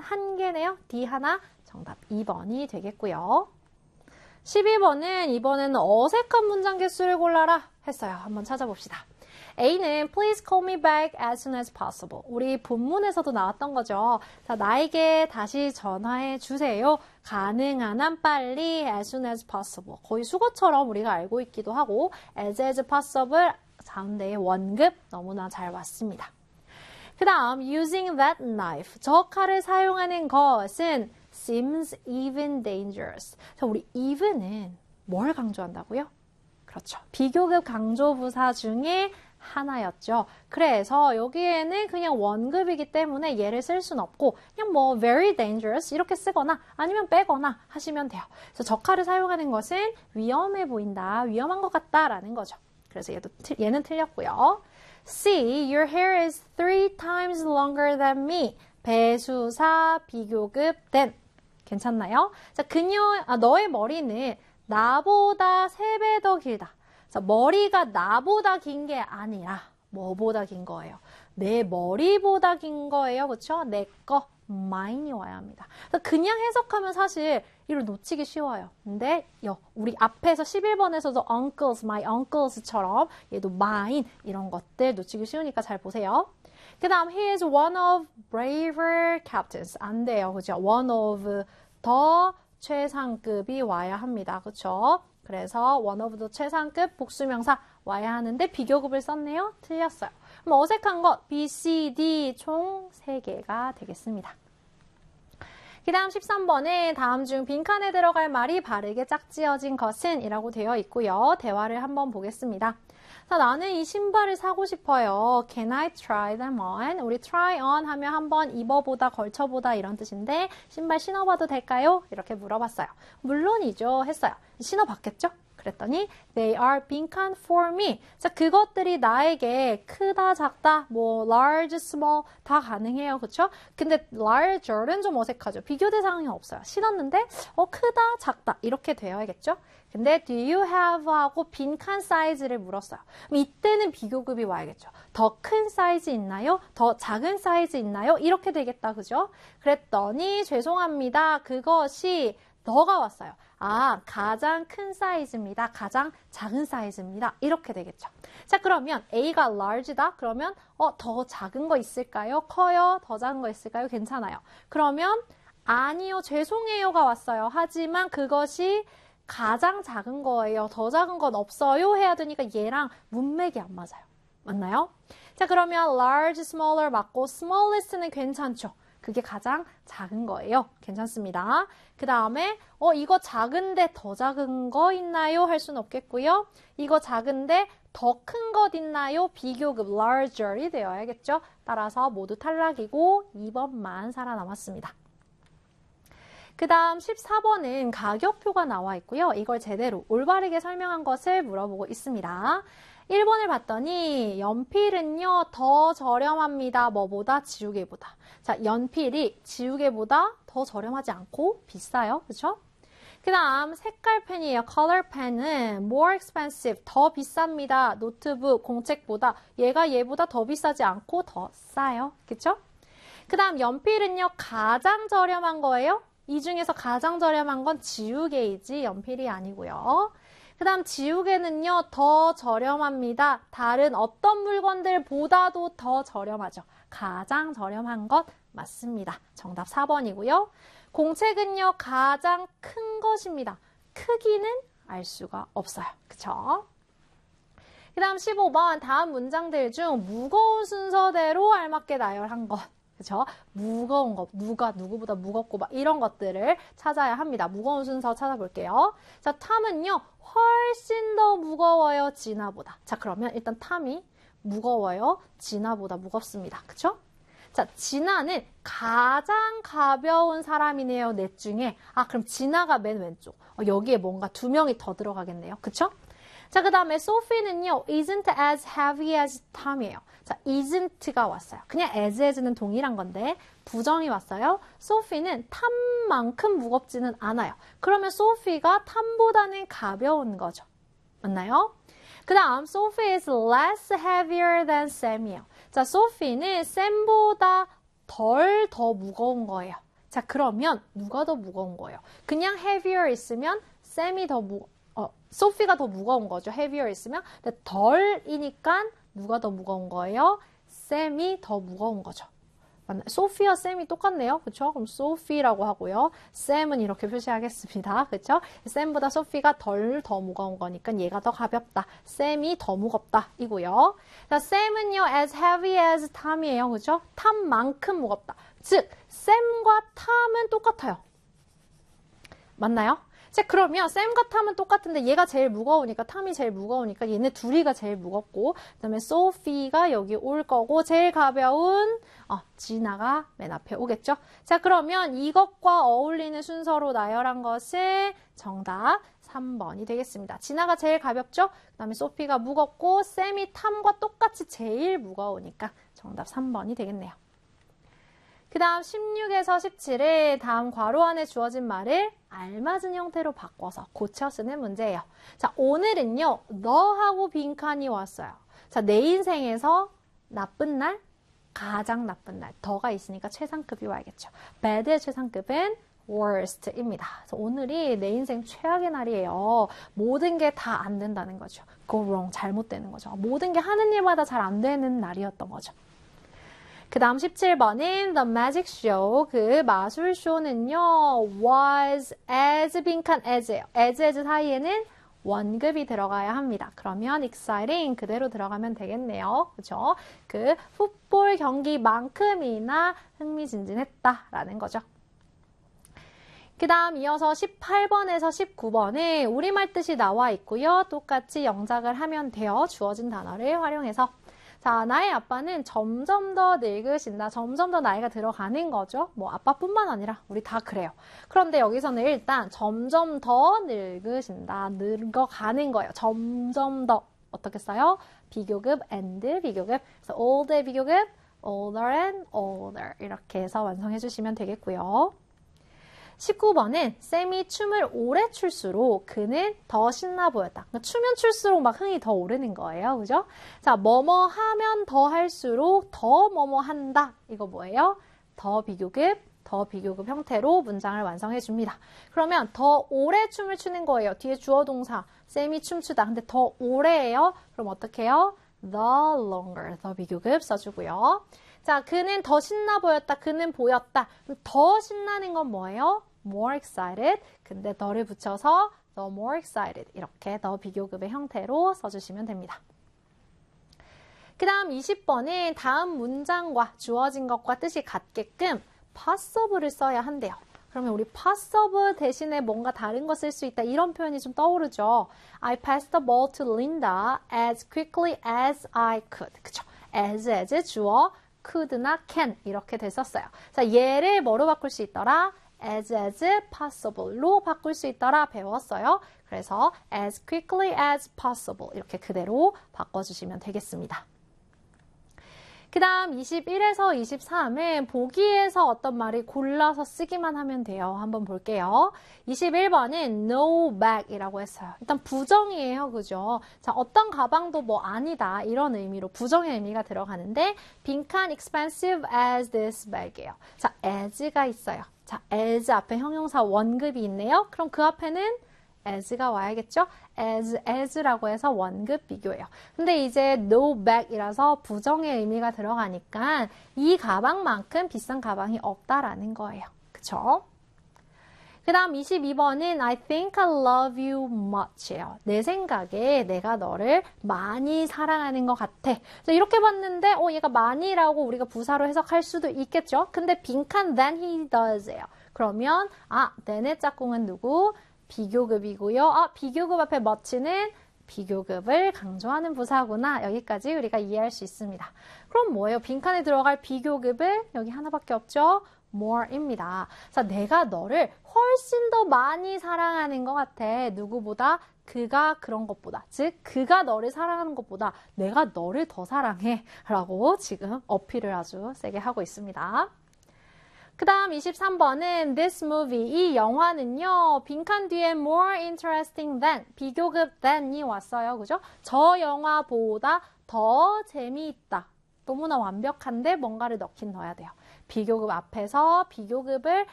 한 개네요. D 하나, 정답 2번이 되겠고요. 12번은 이번에는 어색한 문장 개수를 골라라 했어요. 한번 찾아봅시다. A는 please call me back as soon as possible. 우리 본문에서도 나왔던 거죠. 자, 나에게 다시 전화해 주세요. 가능한 한 빨리 as soon as possible. 거의 수거처럼 우리가 알고 있기도 하고 as possible 가운데의 원급 너무나 잘 왔습니다. 그 다음 using that knife. 저 칼을 사용하는 것은 seems even dangerous. 자, 우리 even은 뭘 강조한다고요? 그렇죠. 비교급 강조부사 중에 하나였죠. 그래서 여기에는 그냥 원급이기 때문에 얘를 쓸 수는 없고 그냥 뭐 very dangerous 이렇게 쓰거나 아니면 빼거나 하시면 돼요. 그래서 저 칼을 사용하는 것은 위험해 보인다, 위험한 것 같다라는 거죠. 그래서 얘는 틀렸고요. C, your hair is 3 times longer than me. 배수사 비교급 than. 괜찮나요? 자, 너의 머리는 나보다 3배 더 길다. 자, 머리가 나보다 긴 게 아니라 뭐보다 긴 거예요? 내 머리보다 긴 거예요. 그렇죠? 내 거, mine이 와야 합니다. 그냥 해석하면 사실 이걸 놓치기 쉬워요. 근데 우리 앞에서 11번에서도 uncles, my uncles처럼 얘도 mine 이런 것들 놓치기 쉬우니까 잘 보세요. 그 다음 he is one of braver captains. 안 돼요. 그죠? one of 더 최상급이 와야 합니다. 그렇죠? 그래서 one of the 최상급 복수명사 와야 하는데 비교급을 썼네요. 틀렸어요. 그럼 어색한 것 B, C, D 총 3개가 되겠습니다. 그 다음 13번에 다음 중 빈칸에 들어갈 말이 바르게 짝지어진 것은 이라고 되어 있고요. 대화를 한번 보겠습니다. 자, 나는 이 신발을 사고 싶어요. Can I try them on? 우리 try on 하면 한번 입어보다, 걸쳐보다 이런 뜻인데 신발 신어봐도 될까요? 이렇게 물어봤어요. 물론이죠 했어요. 신어봤겠죠? 그랬더니 they are 빈칸 for me. 자, 그것들이 나에게 크다, 작다, 뭐 large, small 다 가능해요. 그렇죠? 근데 larger는 좀 어색하죠. 비교 대상이 없어요. 신었는데 크다, 작다 이렇게 되어야겠죠? 근데 do you have 하고 빈칸 사이즈를 물었어요. 그럼 이때는 비교급이 와야겠죠. 더 큰 사이즈 있나요? 더 작은 사이즈 있나요? 이렇게 되겠다. 그죠? 그랬더니 죄송합니다. 그것이 더가 왔어요. 아, 가장 큰 사이즈입니다. 가장 작은 사이즈입니다. 이렇게 되겠죠. 자, 그러면 A가 large다? 그러면 더 작은 거 있을까요? 커요? 더 작은 거 있을까요? 괜찮아요. 그러면 아니요, 죄송해요가 왔어요. 하지만 그것이 가장 작은 거예요. 더 작은 건 없어요. 해야 되니까 얘랑 문맥이 안 맞아요. 맞나요? 자, 그러면 large, smaller 맞고 smallest는 괜찮죠. 그게 가장 작은 거예요. 괜찮습니다. 그 다음에 이거 작은데 더 작은 거 있나요? 할 수는 없겠고요. 이거 작은데 더 큰 것 있나요? 비교급 larger이 되어야겠죠. 따라서 모두 탈락이고 2번만 살아남았습니다. 그 다음 14번은 가격표가 나와 있고요. 이걸 제대로 올바르게 설명한 것을 물어보고 있습니다. 1번을 봤더니 연필은요 더 저렴합니다. 뭐보다? 지우개보다. 자, 연필이 지우개보다 더 저렴하지 않고 비싸요. 그렇죠? 그 다음 색깔 펜이에요. 컬러 펜은 more expensive, 더 비쌉니다. 노트북, 공책보다 얘가 얘보다 더 비싸지 않고 더 싸요. 그렇죠? 그 다음 연필은요 가장 저렴한 거예요. 이 중에서 가장 저렴한 건 지우개이지 연필이 아니고요. 그 다음 지우개는요 더 저렴합니다. 다른 어떤 물건들보다도 더 저렴하죠. 가장 저렴한 것 맞습니다. 정답 4번이고요. 공책은요 가장 큰 것입니다. 크기는 알 수가 없어요. 그쵸? 그 다음 15번 다음 문장들 중 무거운 순서대로 알맞게 나열한 것. 그쵸? 무거운 것, 누구보다 무겁고 막 이런 것들을 찾아야 합니다. 무거운 순서 찾아볼게요. 자, 탐은요, 훨씬 더 무거워요, 진아보다. 자, 그러면 일단 탐이 무거워요, 진아보다 무겁습니다. 그쵸? 자, 진아는 가장 가벼운 사람이네요, 넷 중에. 아, 그럼 진아가 맨 왼쪽. 여기에 뭔가 2명이 더 들어가겠네요. 그쵸? 자, 그 다음에 소피는요, isn't as heavy as Tom이에요. 자, isn't가 왔어요. 그냥 as는 동일한 건데 부정이 왔어요. 소피는 탐만큼 무겁지는 않아요. 그러면 소피가 탐보다는 가벼운 거죠. 맞나요? 그 다음 Sophie is less heavier than Sam이에요. 자, 소피는 샘보다 더 무거운 거예요. 자, 그러면 누가 더 무거운 거예요? 그냥 heavier 있으면 쌤이 더 소피가 더 무거운 거죠. heavier 있으면. 근데 덜이니까 누가 더 무거운 거예요? 쌤이 더 무거운 거죠. 맞나요? 소피와 쌤이 똑같네요. 그쵸? 그럼 소피라고 하고요. 쌤은 이렇게 표시하겠습니다. 그쵸? 쌤보다 소피가 더 무거운 거니까 얘가 더 가볍다. 쌤이 더 무겁다. 이고요. 자, 쌤은요, as heavy as 탐이에요. 그죠? 탐만큼 무겁다. 즉, 쌤과 탐은 똑같아요. 맞나요? 자, 그러면 쌤과 탐은 똑같은데 얘가 제일 무거우니까, 탐이 제일 무거우니까 얘네 둘이가 제일 무겁고, 그 다음에 소피가 여기 올 거고, 제일 가벼운 지나가 맨 앞에 오겠죠? 자, 그러면 이것과 어울리는 순서로 나열한 것은 정답 3번이 되겠습니다. 지나가 제일 가볍죠? 그 다음에 소피가 무겁고, 쌤이 탐과 똑같이 제일 무거우니까 정답 3번이 되겠네요. 그 다음 16에서 17에 다음 괄호 안에 주어진 말을 알맞은 형태로 바꿔서 고쳐 쓰는 문제예요. 자, 오늘은요, 너하고 빈칸이 왔어요. 자, 내 인생에서 나쁜 날, 가장 나쁜 날, 더가 있으니까 최상급이 와야겠죠. bad의 최상급은 worst입니다. 그래서 오늘이 내 인생 최악의 날이에요. 모든 게 다 안 된다는 거죠. go wrong, 잘못되는 거죠. 모든 게 하는 일마다 잘 안 되는 날이었던 거죠. 그 다음 17번인 The Magic Show, 그 마술쇼는요, was as 빈칸 as예요. as 사이에는 원급이 들어가야 합니다. 그러면 exciting 그대로 들어가면 되겠네요. 그렇죠? 그 풋볼 경기만큼이나 흥미진진했다라는 거죠. 그 다음 이어서 18번에서 19번에 우리말 뜻이 나와 있고요. 똑같이 영작을 하면 돼요. 주어진 단어를 활용해서. 자, 나의 아빠는 점점 더 늙으신다. 점점 더 나이가 들어가는 거죠. 뭐 아빠뿐만 아니라 우리 다 그래요. 그런데 여기서는 일단 점점 더 늙으신다. 늙어가는 거예요. 점점 더. 어떻게 써요? 비교급 and 비교급. 그래서 old의 비교급 older and older 이렇게 해서 완성해 주시면 되겠고요. 19번은 쌤이 춤을 오래 출수록 그는 더 신나 보였다. 그러니까 추면 출수록 막 흥이 더 오르는 거예요. 그죠? 자, 뭐뭐 하면 더 할수록 더 뭐뭐 한다. 이거 뭐예요? 더 비교급 형태로 문장을 완성해 줍니다. 그러면 더 오래 춤을 추는 거예요. 뒤에 주어 동사 쌤이 춤추다. 근데 더 오래예요. 그럼 어떻게 해요? the longer, 더 비교급 써주고요. 자, 그는 더 신나 보였다. 그는 보였다. 더 신나는 건 뭐예요? more excited. 근데 더를 붙여서 the more excited. 이렇게 더 비교급의 형태로 써주시면 됩니다. 그 다음 20번은 다음 문장과 주어진 것과 뜻이 같게끔 passable을 써야 한대요. 그러면 우리 passable 대신에 뭔가 다른 거 쓸 수 있다. 이런 표현이 좀 떠오르죠. I passed the ball to Linda as quickly as I could. 그쵸? as 주어. could나 can 이렇게 됐었어요. 자, 얘를 뭐로 바꿀 수 있더라? as possible로 바꿀 수 있더라 배웠어요. 그래서 as quickly as possible 이렇게 그대로 바꿔주시면 되겠습니다. 그 다음 21에서 23은 보기에서 어떤 말이 골라서 쓰기만 하면 돼요. 한번 볼게요. 21번은 no bag이라고 했어요. 일단 부정이에요. 그죠? 자, 어떤 가방도 뭐 아니다. 이런 의미로 부정의 의미가 들어가는데 빈칸 expensive as this bag이에요. 자, as가 있어요. 자, as 앞에 형용사 원급이 있네요. 그럼 그 앞에는 as가 와야겠죠? as라고 해서 원급 비교예요. 근데 이제 no bag이라서 부정의 의미가 들어가니까 이 가방만큼 비싼 가방이 없다라는 거예요. 그쵸? 그 다음 22번은 I think I love you much예요. 내 생각에 내가 너를 많이 사랑하는 것 같아. 이렇게 봤는데 얘가 많이라고 우리가 부사로 해석할 수도 있겠죠? 근데 빈칸 than he does예요. 그러면 than의 짝꿍은 누구? 비교급이고요. 비교급 앞에 much는 비교급을 강조하는 부사구나. 여기까지 우리가 이해할 수 있습니다. 그럼 뭐예요? 빈칸에 들어갈 비교급은 여기 하나밖에 없죠? more입니다. 자, 내가 너를 훨씬 더 많이 사랑하는 것 같아. 누구보다? 그가 그런 것보다. 즉, 그가 너를 사랑하는 것보다 내가 너를 더 사랑해. 라고 지금 어필을 아주 세게 하고 있습니다. 그 다음 23번은 this movie, 이 영화는요. 빈칸 뒤에 more interesting than, 비교급 than이 왔어요. 그죠? 저 영화보다 더 재미있다. 너무나 완벽한데 뭔가를 넣긴 넣어야 돼요. 비교급 앞에서 비교급을